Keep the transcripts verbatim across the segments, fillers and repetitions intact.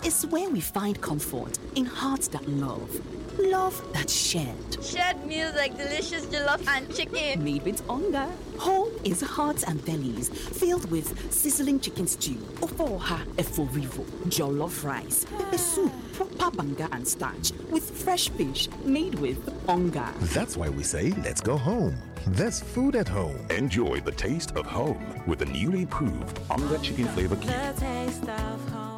is where we find comfort in hearts that love. Love that's shared. Shared meals like delicious jollof and chicken. Made with hunger. Home is hearts and bellies filled with sizzling chicken stew, ofoha eforivo, jollof rice, pepper soup, proper banga and starch with fresh fish made with hunger. That's why we say let's go home. There's food at home. Enjoy the taste of home with the newly proved Onga Chicken Flavor Cube. The taste of home.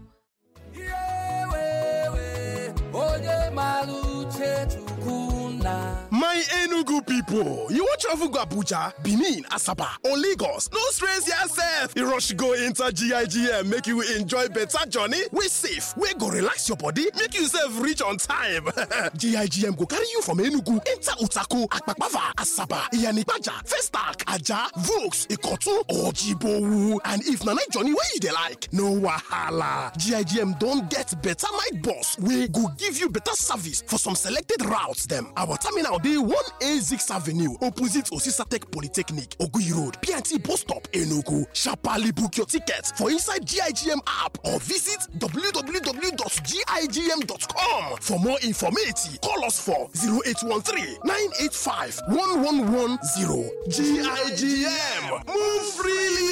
My Enugu people, you want travel go Abuja, Benin, Asaba, or Lagos? No stress yourself. You rush go enter G I G M, make you enjoy better journey. We safe, we go relax your body, make yourself reach on time. G I G M go carry you from Enugu, enter Utako, Akpakpava, Asaba, Iyanipaja, Festac, Aja, Vokes, Ikotu, or Jibowu. And if na night journey where you dey like, no wahala. G I G M don't get better night boss. We go give you better service for some selected routes them. Our terminal dey one A six Avenue, opposite Osisatec Polytechnic, Oguyi Road, P N T Post Stop, Enugu. Sharply book your tickets for inside G I G M app or visit w w w dot g i g m dot com. For more information, call us for zero eight one three, nine eight five, one one one zero. G I G M, move freely.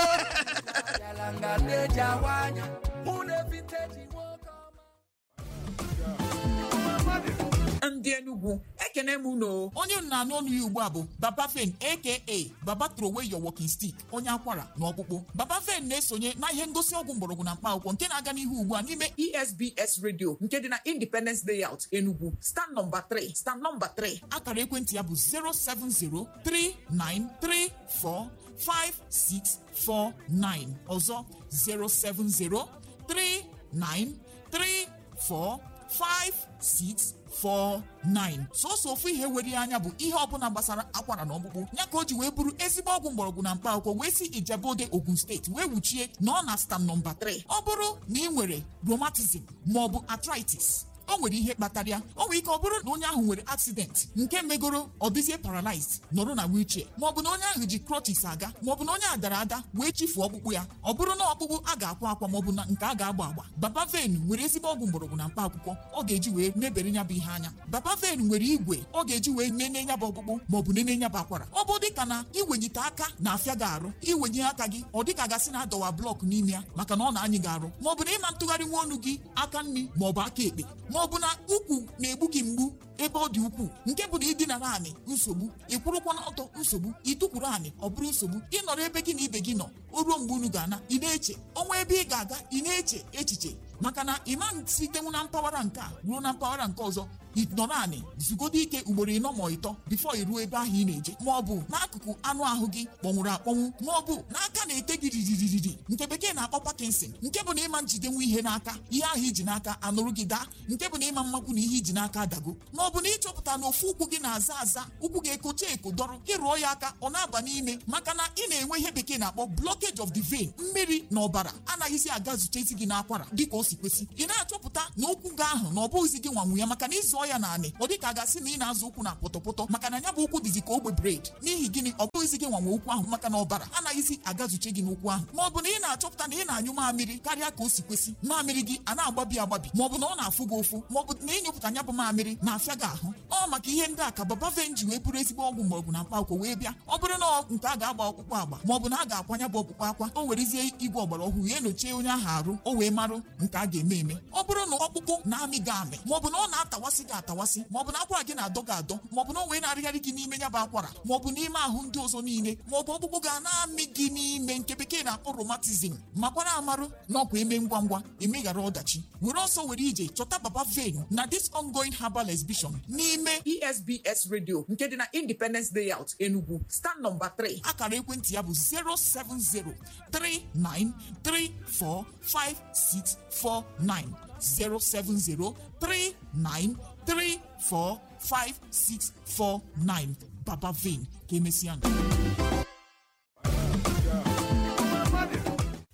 Ndị Enugu ekene m uno onye nna n'ọnụ ya ugbu a bụ Baba Fen aka Baba throw away your walking stick onye akwara na ọkpụkpụ. Baba Fen na-esonye na ihe ngosi ọgwụ mgbọrọgwụ na mkpa akwụkwọ nke na-aga n'ihu ugbu a n'ime E S B S Radio nke dị na Independence Layout Enugu stand number three stand number three. Akara ekwentị ya bụ zero seven zero three nine three four five six four nine ọzọ zero seven zero three nine three four five six four nine. Sọsọ ofu ihe were anya bụ ihe ọbụla gbasara akwara na ọkpụkpụ ya ka o ji wee bụrụ ezigbo ọgwụ mgbọrọgwụ na mkpa akwụkwọ wee si Ijebode Ogun steeti wee wuchie na ọ na stand nọmba three. Ọ bụrụ na ị nwere rheumatism maọbụ arthritis, o nwere ihe kpatara ya. O nwere ike ọ bụrụ na onye ahụ nwere accident nke megoro ọ dịzie paralyzed nọrọ na wheelchair, maọbụ na onye ahụ ji crutches aga, maọbụ na onye a dara ada wee chifuo ọkpụkpụ ya. Ọ bụrụ na ọkpụkpụ a ga-akwa akwa maọbụ na nke a ga-agba agba, Baba Fen nwere ezigbo ọgwụ mgbọrọgwụ na mkpa akwụkwọ ọ ga-eji wee mebere ya bụ ihe anya. Baba Fen nwere igwe ọ ga-eji wee nene ya bụ ọkpụkpụ maọbụ nene ya bụ akwara. Ọ bụ dịka na iwenyite aka na-afịa gị arụ, iwenye aka gị ọ dịka gasị na adọwa blọk n'ime ya maka na ọ na-anyị gị arụ, maọbụ na ịma ntụgharị nwa ọnụ gị aka nri maọbụ aka ekpe, maọbụ na ukwu na-egbu gị mgbu ebe ọ dị ukwuu nke bụ na ịdịnara anị nsogbu, ịkwụrụkwa n'ọtọ nsogbu, ịtụkwuru anị ọ bụrụ nsogbu, ịnọrọ ebe gị na ibe gị nọ o ruo mgbe unu ga-ana ị na-eche ọnwa ebe ị ga-aga ị na-eche echiche maka na ịma sitenwu na mpaghara nke a ruo na mpaghara nke ọzọ ịnọrọ anị zugodo ike ugboro ịnọ ma ịtọ bifo iruo ebe ahụ ị na-eje, ma ọ bụ n'akụkụ anụ ahụ gị kpọnwụrụ akpọnwụ, ma ọ bụ n'aka na-ete gị riririri nke bekee na-akpọ Parkinson, nke bụ na ịma njidenwu ihe n'aka ihe ahụ iji n'aka anụrụ gị daa, nke bụ na ịma mmakwu na ihe iji n'aka adago, ma ọ bụ na ịchọpụta na ofu ụkwụ gị na-aza aza ụkwụ gị ekocha eko dọrọ ịrụọ ya aka ọ na-aba n'ime maka na ị na-enwe ihe bekee na-akpọ blockage of the vein, mmiri na ọbara anaghịzi aga zutezi gị n'akwara dịka o si kwesị. Ị na-achọpụta na ụkwụ gị ahụ na ọ bụghịzi gị nwanwu ya maka na ịzụọ ya naanị ọ dịka a gasị na ị na-azụ ụkwụ na pọtọpọtọ maka na ya bụ ụkwụ dịzi ka ogbe bred. N'ihi gịnị ọ bụghịzi gị nwanwe ụkwụ ahụ maka na ọbara anaghịzi agazuche gị n'ụkwụ ahụ, ma ọ bụ na ị na-achọpụta na ị na-anyụ mamịrị karịa ka o si kwesị, mamịrị gị a na-agbabi agbabi, ma ọ bụ na ọ na-afụ gị ụfụ, ma ọ bụ na ịnyụpụta ya bụ mamịrị na-afịa gị ahụ. Ọ maka ihe ndị a ka Baba Fen ji wee bụrụ ezigbo ọgwụ mgbọrọgwụ na mkpa akwụkwọ wee bịa. Ọ bụrụ na nke a ga-agba ọkpụkpụ agba ma ọ bụ na a ga-akwanya bụ ọkpụkpụ akwa, o werezie igwe ọgbara ọhụrụ ya enyochie onye ahụ arụ o wee marụ nke a ga-eme eme. Ọ bụrụ na ọkpụkpụ na-amị gị amị, ma ọ bụ na ọ na-atawasị gị atawasị, ma ọ bụ na akwara gị na-adọ gị adọ, ma ọ bụ na o wee na-arịgharị gị n'ime ya bụ akwara, ma ọ bụ n'ime ahụ ndị ọzọ niile, ma ọ bụ ọkpụkpụ ga na-amị gị n'ime nke bekee na-akpọ rheumatism, makwara amarụ na ọkwa eme ngwa ngwa emeghara ọdachi. Were ọsọ were ije chọta Baba Fen na this ongoing herbal exhibition n'ime E S B S Radio nke dị na Independence Layout Enugu stand number three. Akara ekwentị ya bụ zero seven zero three nine three four five six four nine zero seven zero three nine three four five six four nine. Baba Fen ka emesịa.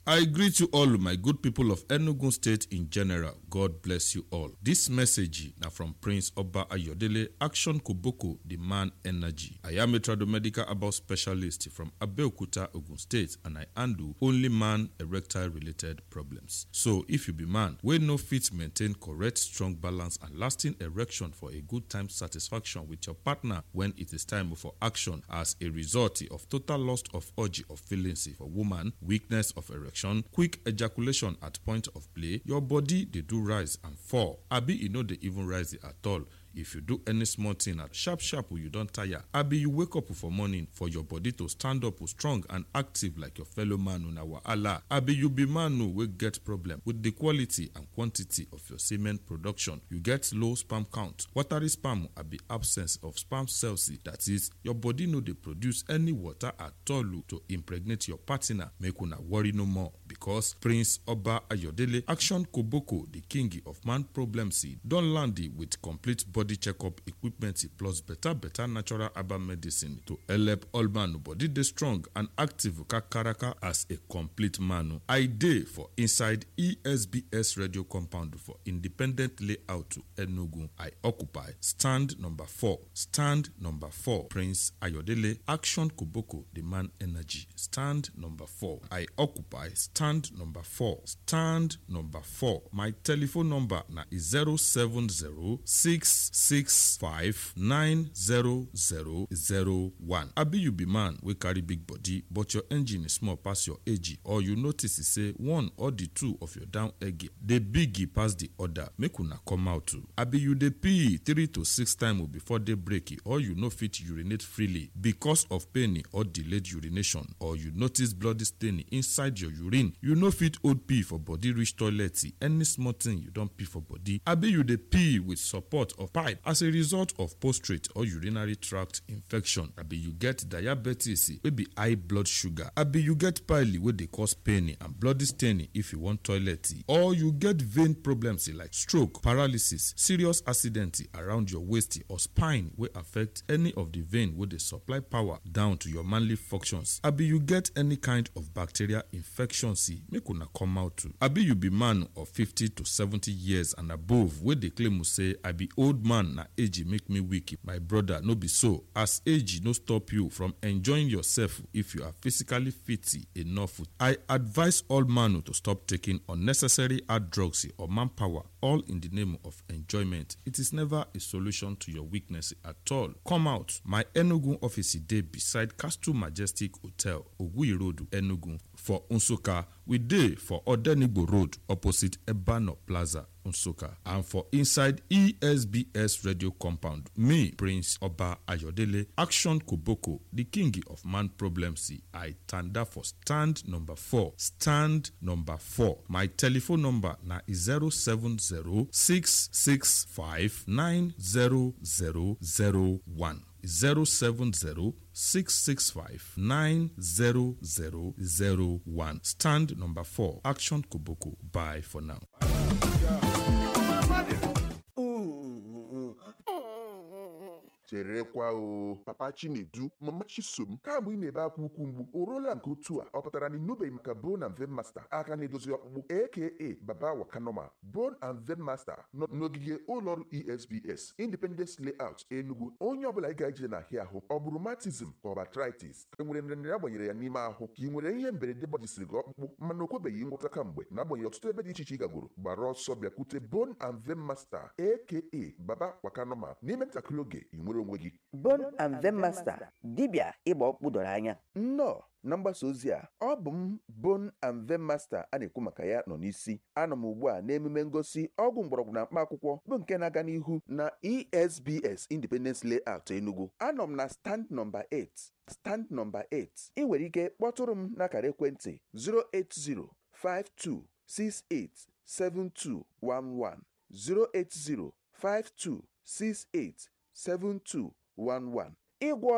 I greet you all, my good people of Enugu State in general. God bless you all. This message now from Prince Oba Ayodele, Action Koboko, the man energy. I am a tradomedical about specialist from Abeokuta, Ogun State, and I handle only man erectile related problems. So if you be man, we no fit maintain correct, strong balance and lasting erection for a good time satisfaction with your partner when it is time for action as a result of total loss of urge of feelings for woman, weakness of erection, quick ejaculation at point of play, your body they do rise and fall. Abi you know they even rise at all. If you do any small thing at sharp sharp you don't tire. Abi you wake up for morning for your body to stand up strong and active like your fellow man on our Allah. Abi you be man who will get problem with the quality and quantity of your semen production. You get low sperm count. Watery sperm abi absence of sperm cells. That is, your body no they produce any water at all to impregnate your partner. Make una worry no more because Prince Oba Ayodele, Action Koboko, the king of man problems, don't land it with complete body Body checkup equipment plus better better natural herbal medicine to help all man body dey strong and active kakaraka as a complete man. I dey for inside E S B S radio compound for independent layout to Enugu. I occupy stand number four. Stand number four. Prince Ayodele, Action Koboko, the man energy. Stand number four. I occupy stand number four. Stand number four. My telephone number na is zero seven zero six six five nine zero zero zero one. Abi you be man we carry big body but your engine is small pass your age, or you notice say one or the two of your down egg dey big pass the other, make una come out too. Abi you dey pee three to six times before they break, or you no fit urinate freely because of pain or delayed urination, or you notice bloody stain inside your urine, you no fit hold pee for body reach toilet, any small thing you don't pee for body. Abi you dey pee with support of pipe as a result of prostate or urinary tract infection. Abi you get diabetes wey be high blood sugar. Abi you get pile wey dey cause pain and bloody stain if you want toilet, or you get vein problems like stroke, paralysis, serious accident around your waist or spine wey affect any of the vein wey dey supply power down to your manly functions. Abi you get any kind of bacterial infection, make una come out too. Abi you be man of fifty to seventy years and above wey dey claim say I be old man na age make me weak. My brother, no be so, as age no stop you from enjoying yourself if you are physically fit enough. I advise all man to stop taking unnecessary hard drugs or manpower, all in the name of enjoyment. It is never a solution to your weakness at all. Come out. My Enugu office dey beside Castle Majestic Hotel, Ogui Road, Enugu. For Nsukka, we dey for Odenigbo Road opposite Ebano Plaza, Nsukka. And for inside E S B S radio compound, me, Prince Oba Ayodele, Action Koboko, the king of man problems, I tanda for stand number four. Stand number four. My telephone number na is zero seven zero six six five nine zero zero zero one. zero seven zero six six five nine zero zero zero one. Stand number four. Action Koboko. Bye for now. cherekwa o papa Chinedu mama Chisom kamgbe ị na-ebe akwa ukwu mgbu o ruola nke otu a ọ pụtara na ịnụbeghị maka Bone and Vein Master aka na-edozi ọkpụkpụ aka Baba Wakanoma. Bone and Vein Master nọ n'ogige ụlọọrụ E S B S Independence Layout Enugu. Onye ọbụla ị ga-eje na ahịa ahụ ọ bụ rheumatism ka ọ bụ arthritis ka nwere nrịanrịa agbanyere ya n'ime ahụ ka ị nwere ihe mberede gbajisiri gị ọkpụkpụ mana o kwebeghị ngwọta kamgbe na-agbanyeghị ọtụtụ ebe dị iche iche ị gagoro gbara ọsọ bịakwute Bone and Vein Master aka Baba Wakanoma n'ime ntakịrị oge ị nwere onwe gị. Bone and Vein Master, dibịa ịgba ọkpụkpụ dọrọ anya. Nnọọ na mgbasa ozi a ọ bụ m Bone and Vein Master a na-ekwu maka ya nọ n'isi. Anọ m ugbu a n'emume ngosi ọgwụ mgbọrọgwụ na mkpa akwụkwọ bụ nke na-aga n'ihu na E S B S Independence Layout Enugu. Anọ m na stand number eight. Stand number eight. Ị nwere ike kpọtụrụ m n'akara ekwentị zero eight zero five two six eight seven two one one zero eight zero five two six eight seven two one one. Ịgwọ ọrịa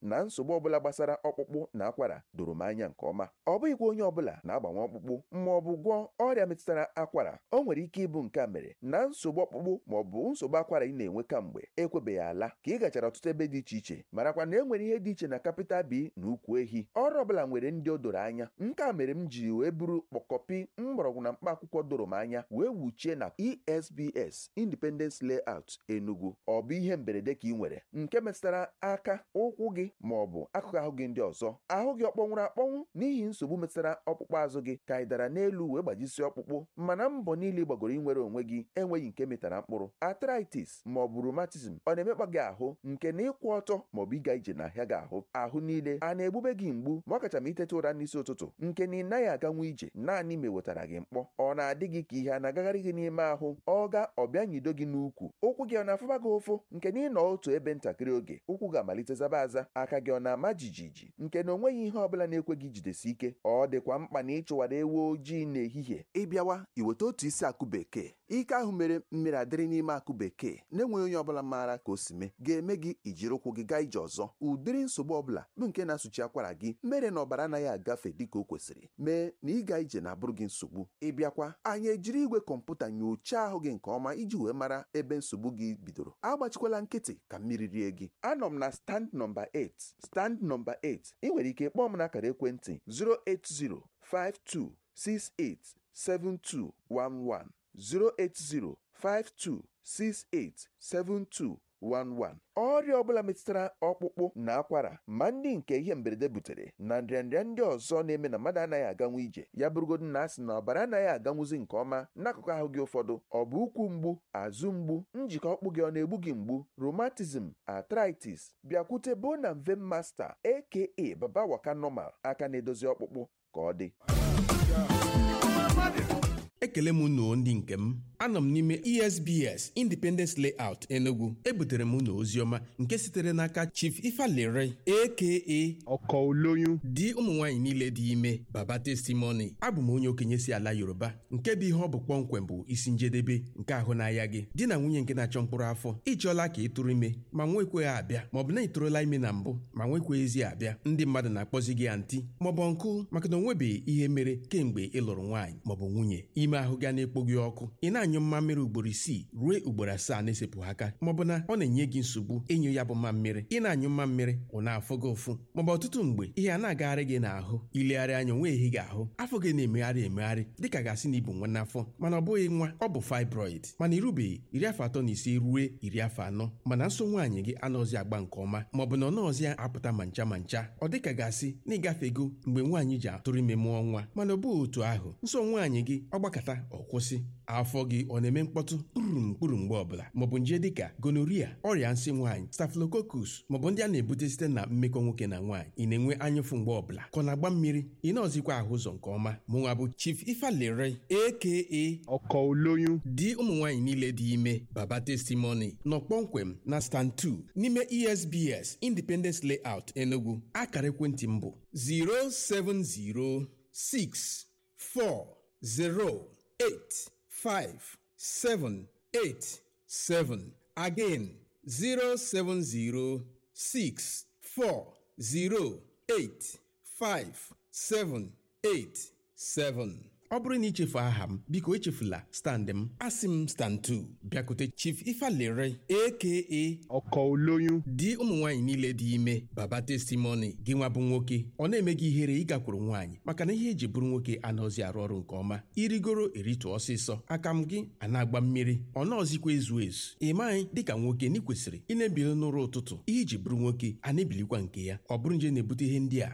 na nsogbu ọbụla gbasara ọkpụkpụ na akwara doro m anya nke ọma. Ọ bụghịkwa onye ọbụla na-agbanwe ọkpụkpụ ma ọ bụ gwọọ ọrịa metụtara akwara. O nwere ike ịbụ nke a mere na nsogbu ọkpụkpụ ma ọ bụ nsogbu akwara ị na-enwe kamgbe ekwebeghị ala ka ị gachara ọtụtụ ebe dị iche iche, marakwa na e nwere ihe dị iche na Capital B na ukwu ehi. Ọrụ ọbụla nwere ndị o doro anya. Nke a mere m ji wee buru kpọkọpi mgbọrọgwụ na mkpa akwụkwọ doro m anya wee wuchie na E S B S Independence Layout Enugu. Ọ bụ ihe mberede ka ị nwere nke metụtara aka, ụkwụ gị ma ọ bụ akụkụ ahụ gị ndị ọzọ. Ahụ gị ọkpọnwụrụ akpọnwụ n'ihi nsogbu metụtara ọkpụkpụ azụ gị ka ị dara n'elu wee gbajisi ọkpụkpụ, mana mbọ niile gbagoro inwere onwe gị enweghị nke metara mkpụrụ. Arthritis ma ọ bụ rheumatism ọ na-emekpa gị ahụ nke na ịkwụ ọtọ ma ọ bụ ịga ije na-ahịa gị ahụ. Ahụ niile a na-egbube gị mgbu ma ọ kacha ma itete ụra n'isi ụtụtụ nke na ị naghị aganwu ije naanị ma ewetara gị mkpọ. Ọ na-adị gị ka ihe a na-agagharị gị n'ime ahụ. Ọ ga ọbịa nyido gị n'ukwu. Ụkwụ gị ọ na-afụba gị ụfụ nke na ịnọ otu ebe ntakịrị oge ụkwụ ga-amalite zaba aza. Aka gị ọ na-ama jijiji nke na onweghị ihe ọbụla na-ekwe gị jidesi ike. Ọ dịkwa mkpa na ịchụwara ewu ojii n'ehihie. Ịbịawa iweta otu isi akụ bekee. Ike ahụ mere mmiri adịrị n'ime akụ bekee na-enweghị onye ọbụla maara ka o si mee ga-eme gị ijiri ụkwụ gị gaa ije ọzọ. Ụdịrị nsogbu ọbụla bụ nke na-asụchi akwara gị mere na ọbara anaghị agafe dịka o kwesịrị mee na ịga ije na-abụrụ gị nsogbu. Ịbịakwa anyị ejiri igwe kọmputa nyochaa ahụ gị nke ọma iji wee mara ebe nsogbu gị bidoro. Agbachikwala nkịtị ka mmiri rie gị. Anọ m na stand nọmba eight. Stand nọmba eight. Ị nwere ike kpọọ m n'akara ekwentị zero eight zero five two six eight seven two one one zero eight zero five two six eight seven two one one. Ọrịa ọbụla metụtara ọkpụkpụ na akwara ma ndị nke ihe mberede butere na nrịanrịa ndị ọzọ na-eme na mmadụ anaghị aganwu ije, ya bụrụgodu na asị na ọbara anaghị aganwuzi nke ọma n'akụkụ ahụ gị ụfọdụ. Ọ bụ ụkwụ mgbu, azụ mgbu, njikọ ọkpụ gị ọ na-egbu gị mgbu, rheumatism, arthritis, bịakwute Bone and Vein Master aka Baba Waka Normal, aka na-edozi ọkpụkpụ ka ọ dị. Ekele m unu ndị nke m. Anọ m n'ime E S B S Independence Layout Enugu. Ebutere m unu oziọma nke sitere n'aka Chief Ifalere aka Ọkọ Oloyun di ụmụ nwaanyị niile dị ime Baba Testimony. Abụ m onye okenye si ala Yoruba nke bụ ihe ọ bụ kpọmkwem bụ isi njedebe nke ahụ n'ahịa gị. Di na nwunye nke na-achọ mkpụrụ afọ ịchọọla ka ị tụrụ ime ma nwekweghị abịa maọbụ na ị tụrụla ime na mbụ ma nwekweghịzi abịa. Ndị mmadụ na-akpọzi gị antị maọbụ nkụ maka na onwebeghị ihe mere kemgbe ị lụrụ nwaanyị maọbụ nwunye. Ime ahụ ga na-ekpo gị ọkụ, ị na-anyụ mmammiri ugboro isii ruo ugboro asaa na-esepụghị aka maọbụ na ọ na-enye gị nsogbu ịnyụ ya bụ mmammiri. Ị na-anyụ mmammiri ọ na-afụ gị ụfụ maọbụ ọtụtụ mgbe ihe a na-agagharị gị n'ahụ, ilegharị anya onwe ehi gị ahụ, afọ gị na-emegharị emegharị dịka gasị na ibu nwa n'afọ mana ọ bụghị nwa, ọ bụ fibroid mana irubeghị iri afọ atọ na ise ruo iri afọ anọ mana nso nwaanyị gị anọzi agba nke ọma maọbụ na ọ nọọzi apụta ma ncha ma ncha. Ọ dịka gasị na ịgafego mgbe nwaanyị ji atụrụ ime mụọ nwa mana ọ bụghị otu ahụ. Nso nwaanyị gị ọ gbakọta ọ kwụsị, afọ gị ọ na-eme mkpọtụ kpurum mkpụrụ mgbe ọbụla maọbụ nje dịka gonorrhea, ọrịa nsị nwaanyị, staphylococcus maọbụ ndị a na-ebute site na mmekọ nwoke na nwaanyị. Ị na-enwe anyụfụ mgbe ọbụla ka ọ na-agba mmiri, ị na-ọzikwa ahụ ụzọ nke ọma. Mụnwa bụ Chief Ifalere aka Ọkọ Oloyun di ụmụ nwaanyị niile dị ime Baba Testimony nọ kpọmkwem na stand two n'ime E S B S Independence Layout Enugu. Akara ekwentị m bụ zero seven zero six four zero eight five seven eight seven. Again, zero seven zero six four zero eight five seven eight seven. Ọ bụrụ na ichefu aha m, biko echefula stand m. Asị m stand two. Bịakute Chief Ifalere aka Ọkọ Oloyun di ụmụ nwaanyị niile dị ime Baba Testimony. Gị nwa bụ nwoke ọ na-eme gị ihere ịgakwuru nwaanyị maka na ihe eji bụrụ nwoke anọzi arụ ọrụ nke ọma. Irigoro eritụ ọsịsọ, aka m gị a na-agba mmiri, ọ nọọzikwa ezu ezu. Ị maghị dịka nwoke na ị kwesịrị ị na-ebili n'ụra ụtụtụ, ihe iji bụrụ nwoke a na-ebilikwa nke ya. Ọ bụrụ nje na-ebute ihe ndị a